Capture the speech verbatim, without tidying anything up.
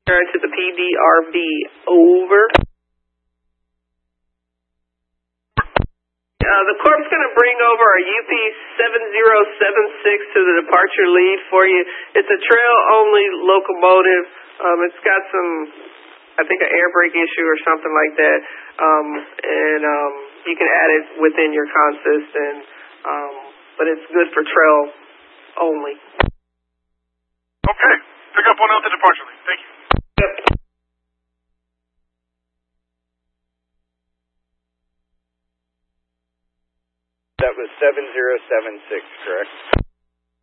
to the P D R V. Over. Uh, the Corp's going to bring over a U P seven zero seven six to the departure lead for you. It's a trail-only locomotive. Um, it's got some, I think, an air brake issue or something like that. Um, and um, you can add it within your consist, and um, but it's good for trail only. Okay. Pick up one out the departure lead. Thank you. Yep. That was seven zero seven six, correct?